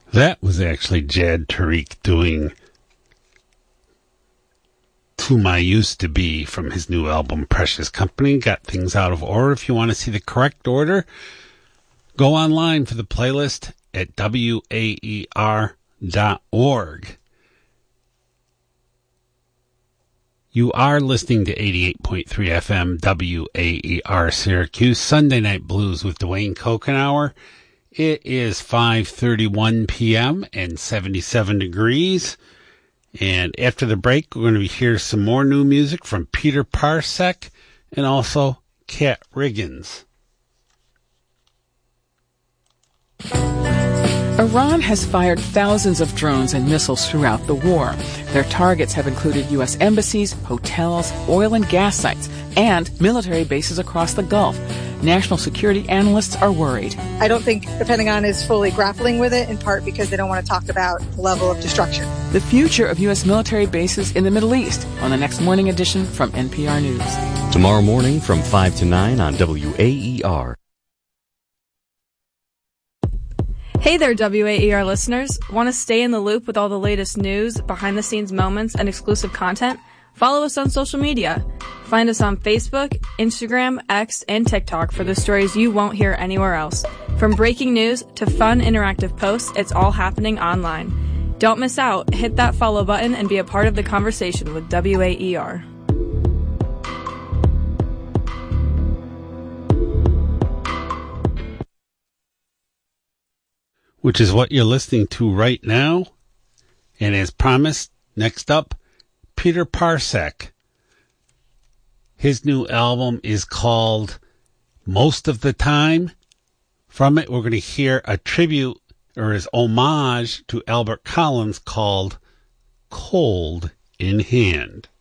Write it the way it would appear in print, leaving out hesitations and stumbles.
That was actually Jad Tariq doing To My Used to Be from his new album Precious Company. Got things out of order. If you want to see the correct order, go online for the playlist at waer.org. You are listening to 88.3 FM WAER Syracuse, Sunday Night Blues with Dwayne Kokenauer. It is 5:31 p.m. and 77 degrees. And after the break, we're going to hear some more new music from Peter Parsek and also Kat Riggins. Iran has fired thousands of drones and missiles throughout the war. Their targets have included U.S. embassies, hotels, oil and gas sites, and military bases across the Gulf. National security analysts are worried. I don't think the Pentagon is fully grappling with it, in part because they don't want to talk about the level of destruction. The future of U.S. military bases in the Middle East on the next morning edition from NPR News. Tomorrow morning from 5 to 9 on WAER. Hey there, WAER listeners. Want to stay in the loop with all the latest news, behind-the-scenes moments, and exclusive content? Follow us on social media. Find us on Facebook, Instagram, X, and TikTok for the stories you won't hear anywhere else. From breaking news to fun interactive posts, it's all happening online. Don't miss out. Hit that follow button and be a part of the conversation with WAER. Which is what you're listening to right now. And as promised, next up, Peter Parsek. His new album is called Most of the Time. From it, we're going to hear a tribute or his homage to Albert Collins called Cold in Hand.